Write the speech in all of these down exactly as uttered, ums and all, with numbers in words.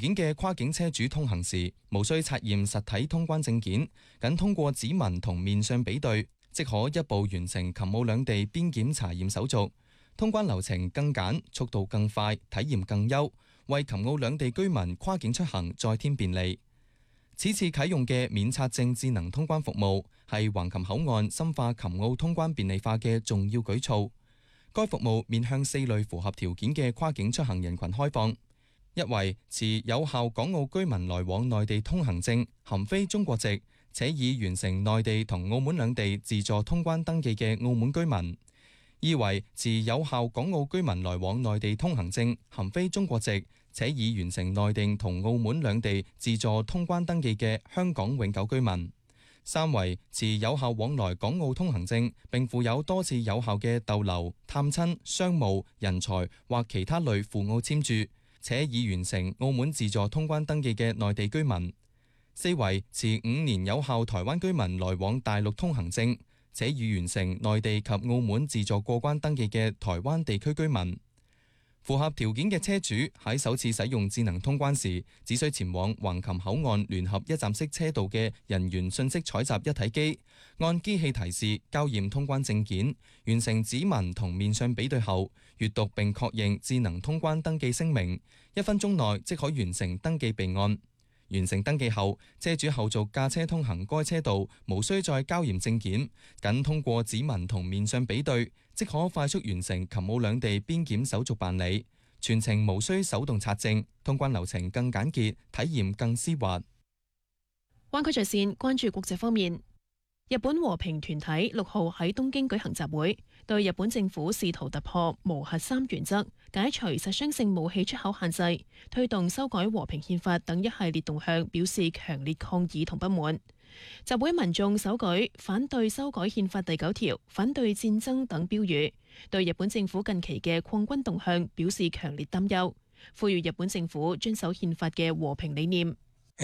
件嘅跨境車主通行時，無需測驗實體通關證件，僅通過指紋同面相比對，即可一步完成琴澳兩地邊檢查驗手續。通關流程更簡，速度更快，體驗更優，為琴澳兩地居民跨境出行再添便利。此次啟用嘅免測證智能通關服務，係橫琴口岸深化琴澳通關便利化嘅重要舉措。該服務面向四類符合條件嘅跨境出行人群開放。一為持有效港澳居民來往內地通行證，含非中國籍，且已完成內地同澳門兩地自助通關登記嘅澳門居民；二為持有效港澳居民來往內地通行證，含非中國籍，且已完成內地同澳門兩地自助通關登記嘅香港永久居民；三為持有效往來港澳通行證，並附有多次有效嘅逗留、探親、商務、人才或其他類赴澳簽注，且已完成澳門自助通關登記嘅內地居民；四為持五年有效台灣居民來往大陸通行證，且已完成內地及澳門自助過關登記嘅台灣地區居民。符合條件嘅車主喺首次使用智能通關時，只需前往橫琴口岸聯合一站式車道嘅人員信息採集一體機，按機器提示交驗通關證件，完成指紋同面相比對後，閱讀並確認智能通關登記聲明，一分鐘內即可完成登記備案。完成登記後，車主後續駕車通行該車道，無需再交驗證件，僅通過指紋同面相比對，即可快速完成琴澳兩地邊檢手續辦理，全程無需手動刷證，通關流程更簡潔，體驗更絲滑。 灣區在線關注國際方面，日本和平團體六號喺東京舉行集會，對日本政府試圖突破無核三原則、解除殺傷性武器出口限制、推動修改和平憲法等一系列動向表示強烈抗議同不滿。集會民眾手舉反對修改憲法第九條、反對戰爭等標語，對日本政府近期嘅擴軍動向表示強烈擔憂，呼籲日本政府遵守憲法嘅和平理念。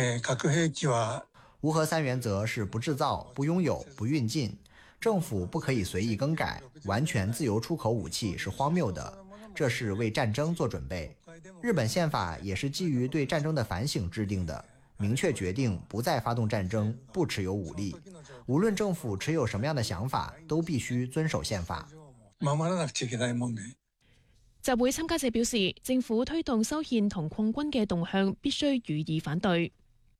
無核三原則是不製造、不擁有、不運進，政府不可以隨意更改，完全自由出口武器是荒謬的，這是為戰爭做準備。日本憲法也是基於對戰爭的反省制定的，明確決定不再發動戰爭，不持有武力。無論政府持有什麼樣的想法，都必須遵守憲法。 集會參加者表示，政府推動修憲同擴軍嘅動向必須予以反對。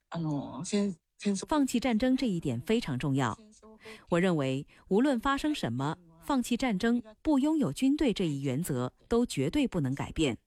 放棄戰爭這一點非常重要。我認為，無論發生什麼，放棄戰爭、不擁有軍隊這一原則都絕對不能改變。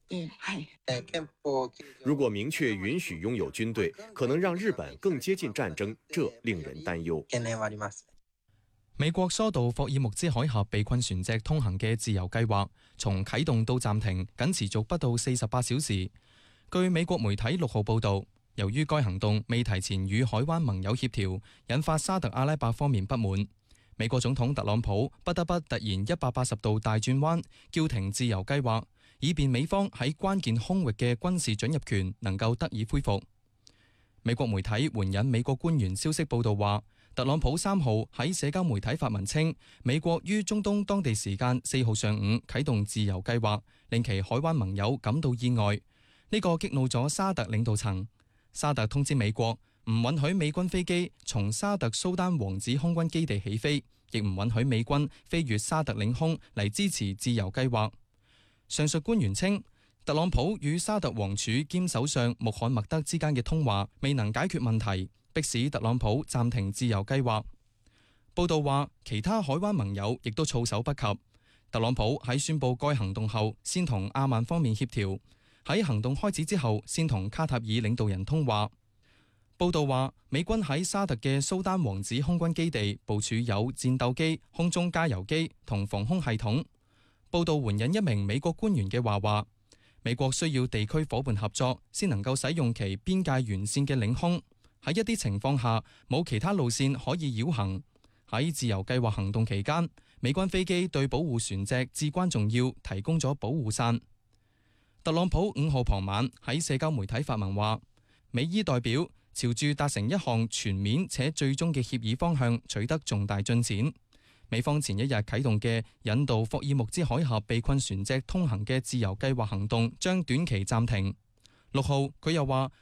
如果明確允許擁有軍隊，可能讓日本更接近戰爭，這令人擔憂。 美國疏導霍爾木茲海峽被困船隻通行嘅自由計劃，從啟動到暫停僅持續不到四十八小時。據美國媒體六號報導，由於該行動未提前與海灣盟友協調，引發沙特阿拉伯方面不滿，美國總統特朗普不得不突然一百八十度大轉彎，叫停自由計劃，以便美方喺關鍵空域嘅軍事准入權能夠得以恢復。美國媒體援引美國官員消息報道話，特朗普三號喺社交媒體發文稱，美國於中東當地時間四號上午啟動自由計劃，令其海灣盟友感到意外。呢個激怒咗沙特領導層。沙特通知美國唔允許美軍飛機從沙特蘇丹王子空軍基地起飛，亦唔允許美軍飛越沙特領空嚟支持自由計劃。上述官員稱，特朗普與沙特王儲兼首相穆罕默德之間嘅通話未能解決問題，迫使特朗普暫停自由計劃。報道話，其他海灣盟友亦都措手不及。特朗普喺宣布該行動後，先同阿曼方面協調。喺行動開始之後，先同卡塔爾領導人通話。報道話，美軍喺沙特嘅蘇丹王子空軍基地部署有戰鬥機、空中加油機同防空系統。報道援引一名美國官員嘅話話，美國需要地區夥伴合作，先能夠使用其邊界沿線嘅領空。喺一啲情況下，冇其他路線可以繞行。喺自由計劃行動期間，美軍飛機對保護船隻至關重要，提供咗保護傘。特朗普五號傍晚喺社交媒體發文話，美伊代表朝住達成一項全面且最終嘅協議方向取得重大進展。美方前一日啟動嘅引導霍爾木茲海峽被困船隻通行嘅自由計劃行動將短期暫停。六號佢又話，